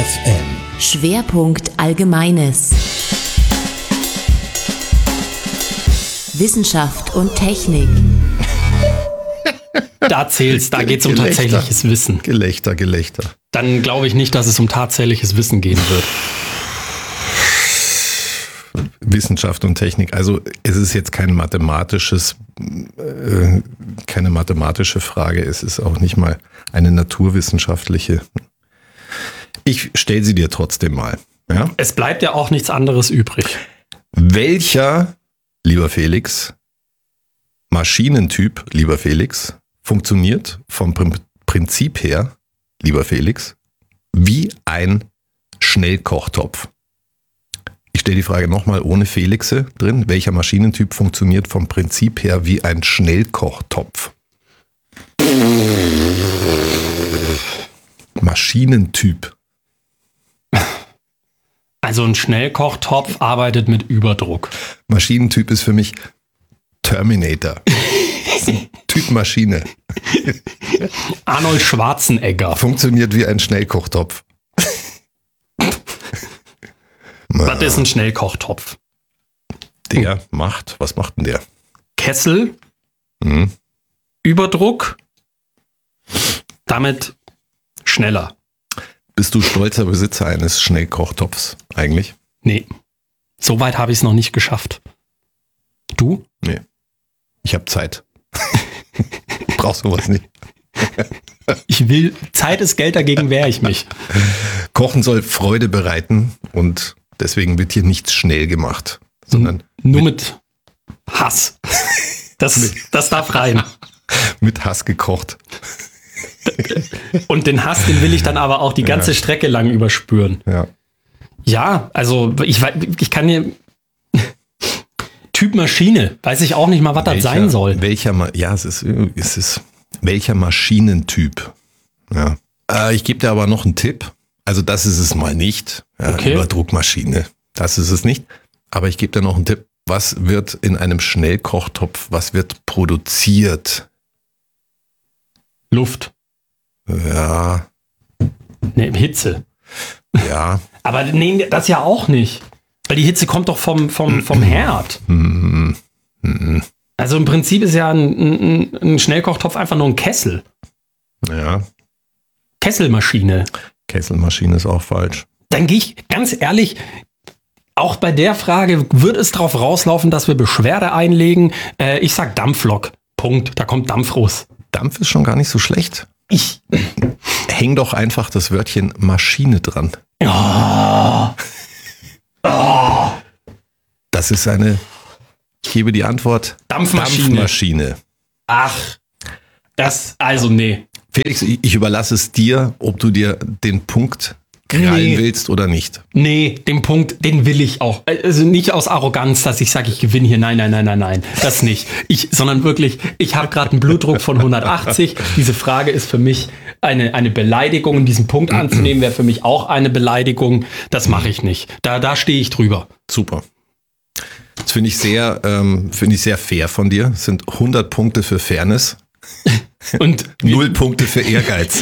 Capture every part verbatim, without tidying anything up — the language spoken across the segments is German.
F M. Schwerpunkt Allgemeines. Wissenschaft und Technik. Da zählt's, da geht's um Gelächter. tatsächliches Wissen. Gelächter, Gelächter. Dann glaube ich nicht, dass es um tatsächliches Wissen gehen wird. Wissenschaft und Technik. Also es ist jetzt kein mathematisches, äh, keine mathematische Frage. Es ist auch nicht mal eine naturwissenschaftliche. Ich stelle sie dir trotzdem mal. Ja? Es bleibt ja auch nichts anderes übrig. Welcher, lieber Felix, Maschinentyp, lieber Felix, funktioniert vom Prin- Prinzip her, lieber Felix, wie ein Schnellkochtopf? Ich stelle die Frage nochmal ohne Felixe drin. Welcher Maschinentyp funktioniert vom Prinzip her wie ein Schnellkochtopf? Maschinentyp. Also ein Schnellkochtopf arbeitet mit Überdruck. Maschinentyp ist für mich Terminator. Typ Maschine. Arnold Schwarzenegger. Funktioniert wie ein Schnellkochtopf. Was ist ein Schnellkochtopf? Der macht, was macht denn der? Kessel, Hm. Überdruck, damit schneller. Bist du stolzer Besitzer eines Schnellkochtopfs eigentlich? Nee, so weit habe ich es noch nicht geschafft. Du? Nee. Ich habe Zeit. Brauchst du was nicht. Ich will, Zeit ist Geld, dagegen wehre ich mich. Kochen soll Freude bereiten und deswegen wird hier nichts schnell gemacht, sondern Nur mit Hass. Das, das darf rein. mit Hass gekocht. Und den Hass, den will ich dann aber auch die ganze Strecke lang überspüren. Ja. Ja, also ich, wei- ich kann hier... Typ Maschine, weiß ich auch nicht mal, was das sein soll. Welcher, Ma- ja, es ist, es ist, welcher Maschinentyp? Ja. Äh, ich gebe dir aber noch einen Tipp. Also das ist es mal nicht. Ja, Okay. Überdruckmaschine. Das ist es nicht. Aber ich gebe dir noch einen Tipp. Was wird in einem Schnellkochtopf, was wird produziert? Luft, Ja, ne, Hitze. ja. Aber nee, das ja auch nicht. Weil die Hitze kommt doch vom, vom, vom Herd. Hm, hm, Also im Prinzip ist ja ein, ein, ein Schnellkochtopf einfach nur ein Kessel. ja. Kesselmaschine. Kesselmaschine ist auch falsch. Dann gehe ich ganz ehrlich, auch bei der Frage wird es darauf rauslaufen, dass wir Beschwerde einlegen. Äh, ich sag Dampflok. Punkt. Da kommt Dampf raus. Dampf ist schon gar nicht so schlecht. Ich. Häng doch einfach das Wörtchen Maschine dran. Oh. Oh. Das ist eine, ich gebe die Antwort, Dampfmaschine. Dampfmaschine. Ach. Das, also nee. Felix, ich ich überlasse es dir, ob du dir den Punkt krallen Nee. willst oder nicht. Nee, den Punkt, den will ich auch. Also nicht aus Arroganz, dass ich sage, ich gewinne hier. Nein, nein, nein, nein, nein. Das nicht. Ich, sondern wirklich, ich habe gerade einen Blutdruck von hundertachtzig. Diese Frage ist für mich eine, eine Beleidigung. Und diesen Punkt anzunehmen, wäre für mich auch eine Beleidigung. Das mache ich nicht. Da, da stehe ich drüber. Super. Das finde ich sehr, ähm, finde ich sehr fair von dir. Das sind hundert Punkte für Fairness, Und null Punkte für Ehrgeiz.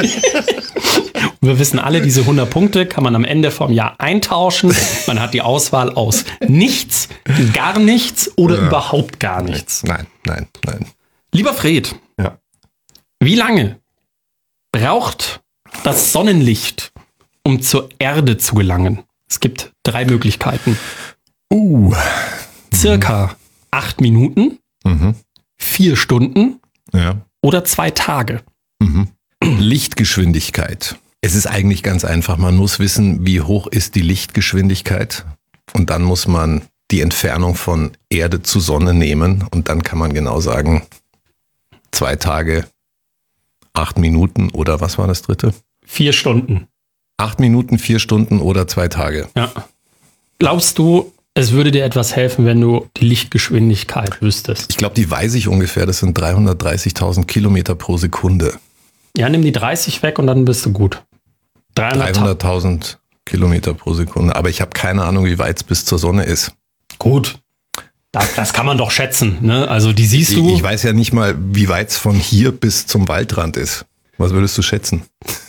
wir wissen alle, diese hundert Punkte kann man am Ende vom Jahr eintauschen. Man hat die Auswahl aus nichts, gar nichts oder Ja. überhaupt gar nichts. Nein, nein, nein. Lieber Fred, Ja. wie lange braucht das Sonnenlicht, um zur Erde zu gelangen? Es gibt drei Möglichkeiten. Uh. Circa acht Minuten, Mhm. vier Stunden Ja. oder zwei Tage. Mhm. Lichtgeschwindigkeit. Es ist eigentlich ganz einfach. Man muss wissen, wie hoch ist die Lichtgeschwindigkeit. Und dann muss man die Entfernung von Erde zu Sonne nehmen. Und dann kann man genau sagen, zwei Tage, acht Minuten oder was war das dritte? Vier Stunden. Acht Minuten, vier Stunden oder zwei Tage. Ja. Glaubst du, es würde dir etwas helfen, wenn du die Lichtgeschwindigkeit wüsstest? Ich glaube, die weiß ich ungefähr. Das sind dreihundertdreißigtausend Kilometer pro Sekunde. Ja, nimm die dreißig weg und dann bist du gut. dreihundert. dreihunderttausend Kilometer pro Sekunde. Aber ich habe keine Ahnung, wie weit es bis zur Sonne ist. Gut. Das, das kann man doch schätzen. Ne? Also die siehst Ich, du. ich weiß ja nicht mal, wie weit es von hier bis zum Waldrand ist. Was würdest du schätzen?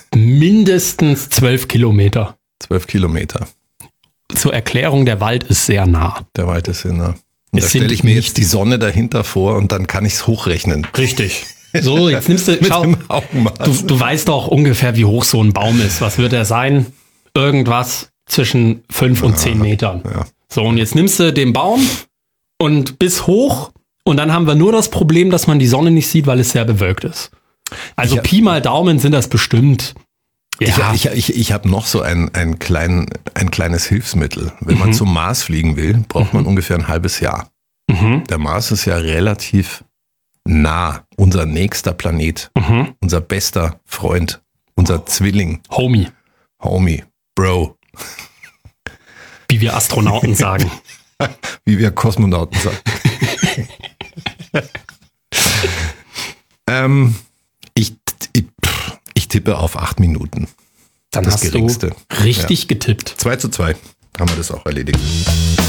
Mindestens zwölf Kilometer. Zwölf Kilometer. Zur Erklärung, der Wald ist sehr nah. Der Wald ist sehr nah. Und Es da stelle sind ich mir nicht- jetzt die Sonne dahinter vor und dann kann ich es hochrechnen. Richtig. So, jetzt nimmst du, Mit schau, dem Augenmaß. du, du weißt doch ungefähr, wie hoch so ein Baum ist. Was wird er sein? Irgendwas zwischen fünf und zehn Metern. ja. So, und jetzt nimmst du den Baum und bis hoch und dann haben wir nur das Problem, dass man die Sonne nicht sieht, weil es sehr bewölkt ist. Also Ich- Pi mal Daumen sind das bestimmt. Ja, Ich, ich, ich, ich habe noch so ein, ein, klein, ein kleines Hilfsmittel. Wenn man zum Mars fliegen will, braucht man ungefähr ein halbes Jahr. mhm, Der Mars ist ja relativ nah. Unser nächster Planet, mhm. unser bester Freund, unser Zwilling, Homie, Homie, Bro, wie wir Astronauten sagen. wie wir Kosmonauten sagen. ähm, ich, ich, ich tippe auf acht Minuten. Dann Das hast Geringste. du richtig getippt. zwei zu zwei haben wir das auch erledigt.